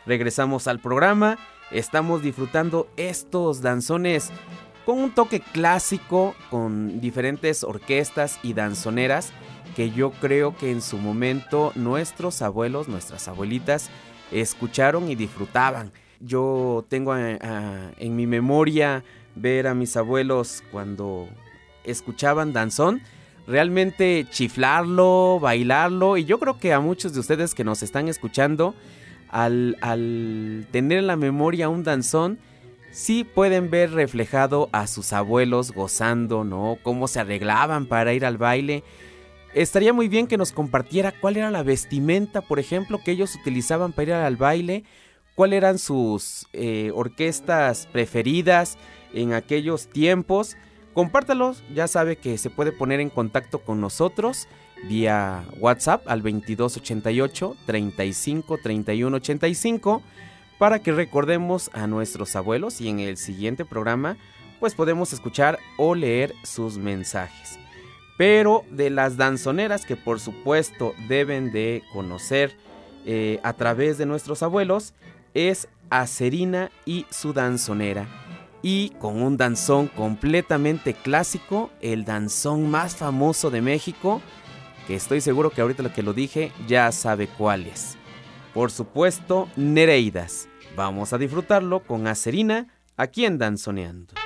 Regresamos al programa. Estamos disfrutando estos danzones con un toque clásico, con diferentes orquestas y danzoneras que yo creo que en su momento nuestros abuelos, nuestras abuelitas escucharon y disfrutaban. Yo tengo en mi memoria ver a mis abuelos cuando escuchaban danzón, realmente chiflarlo, bailarlo, y yo creo que a muchos de ustedes que nos están escuchando, al tener en la memoria un danzón, sí pueden ver reflejado a sus abuelos gozando, ¿no? Cómo se arreglaban para ir al baile. Estaría muy bien que nos compartiera cuál era la vestimenta, por ejemplo, que ellos utilizaban para ir al baile, cuáles eran sus orquestas preferidas en aquellos tiempos. Compártalos, ya sabe que se puede poner en contacto con nosotros vía WhatsApp al 2288 35 31 85 para que recordemos a nuestros abuelos y en el siguiente programa pues podemos escuchar o leer sus mensajes. Pero de las danzoneras que por supuesto deben de conocer a través de nuestros abuelos es Acerina y su danzonera. Y con un danzón completamente clásico, el danzón más famoso de México, que estoy seguro que ahorita lo que lo dije ya sabe cuál es. Por supuesto, Nereidas. Vamos a disfrutarlo con Acerina aquí en Danzoneando.